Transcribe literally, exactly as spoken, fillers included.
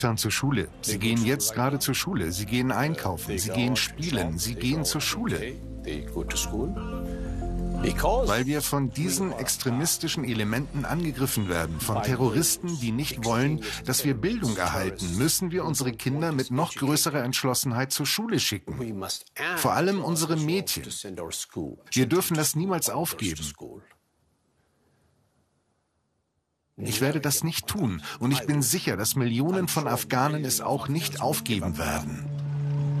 zur Schule. Sie gehen jetzt gerade zur Schule. Sie gehen einkaufen. Sie gehen spielen. Sie gehen zur Schule. Weil wir von diesen extremistischen Elementen angegriffen werden, von Terroristen, die nicht wollen, dass wir Bildung erhalten, müssen wir unsere Kinder mit noch größerer Entschlossenheit zur Schule schicken. Vor allem unsere Mädchen. Wir dürfen das niemals aufgeben. Ich werde das nicht tun und ich bin sicher, dass Millionen von Afghanen es auch nicht aufgeben werden.